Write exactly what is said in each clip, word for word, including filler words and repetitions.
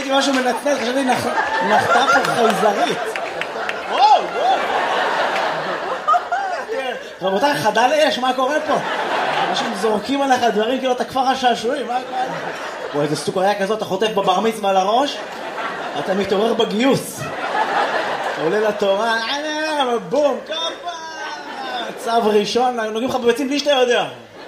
ראיתי משהו מנצנץ, חשבתי נחתה פה חייזרית. וואו, וואו. רבותיי, חדל אש, מה קורה פה? אנשים זורקים עליך דברים כאילו אתה כפר השעשועים, מה קורה? או איזה סוכריה כזאת, אתה חוטף בבר מצווה על הראש, אתה מתעורר בגיוס. אתה עולה לתורה, בום, כפה, צו ראשון, נוגעים לך בביצים בלי שאתה יודע.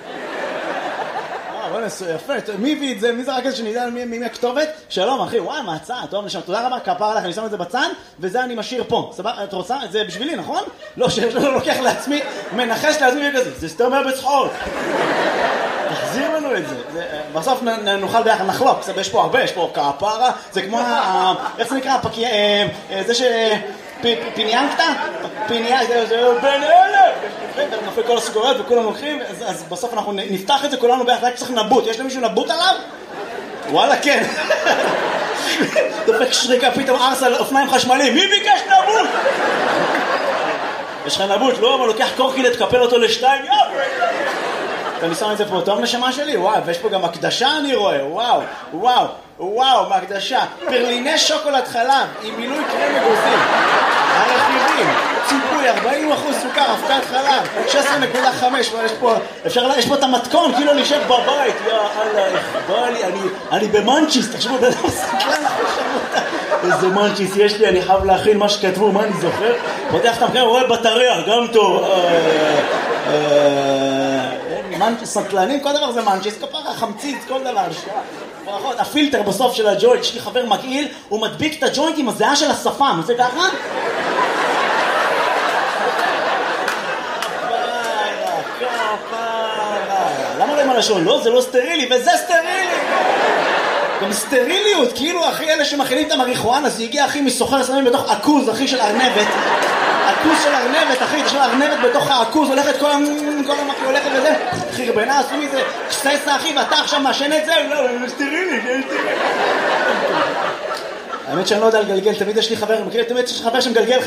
בוא נעשו, יפה, מי הביא את זה? מי זה רק איזה שנדע מי הכתובת? שלום אחי, וואי, מהצעה, טוב נשמע, תודה רבה, כפר עליך, אני שם את זה בצד, וזה אני משאיר פה. סבבה, את רוצה? את זה בשבילי, נכון? לא, שיש לו לוקח לעצמי, מנחש לעצמי וכזה, זה סתם היה בצחוק. תחזיר לנו את זה. בסוף נוכל ביחד נחלוק, יש פה הרבה, יש פה כפרה, זה כמו, איך זה נקרא? זה ש... פיניאנקטה? פיניאנקטה, זה בין אלה! ונופל כל הסוכריות וכולם הולכים, אז בסוף אנחנו נפתח את זה כולנו ביחד, רק צריך נבוט. יש למישהו נבוט עליו? וואלה, כן. דופק שריקה, פתאום ארס על אופניים חשמליים. מי ביקש נבוט? יש לך נבוט, לא? אבל לוקח קורקילט, תקפל אותו לשתיים, יאו! אני שם את זה פה טוב נשמה שלי, וואו, ויש פה גם הקדשה אני רואה, וואו, וואו, וואו, מהקדשה, פרליני שוקולד חלב, עם מילוי קרם אגוזים, הרכיבים, ציפוי, ארבעים אחוז סוכר, אבקת חלב, שש עשרה נקודה חמש, יש פה, אפשר, יש פה את המתכון, כאילו נשב בבית, יא אללה, בא לי, אני, אני במנצ'יס, תחשבו, בן אדם סקלן, איזה מנצ'יס יש לי, אני חייב להכין מה שכתבו, מה אני זוכר? פותח את המקרה, רואה בטריה, גם טוב, סטלנים, כל דבר זה מנצ'יס, כפרה, חמציץ, כל דבר. ברכות, הפילטר בסוף של הג'וינט, יש לי חבר מגעיל, הוא מדביק את הג'וינט עם הזיעה של השפם, עושה ככה? למה לא עם הלשון? לא, זה לא סטרילי, וזה סטרילי! גם סטריליות, כאילו אחי אלה שמכינים את המריחואנה, זה הגיע אחי מסוחר סמים בתוך עכוז, אחי של ארנבת. עכוז של ארנבת, אחי, תשמע, ארנבת בתוך העכוז, הולכת כל המקי, הולכת וזה, חרבנה, עשו מזה, קססה, אחי, ואתה עכשיו משן את זה, לא, זה סטרילי, זה סטרילי. האמת שאני לא יודע לגלגל, תמיד יש לי חבר, תמיד יש לי חבר שמגלגל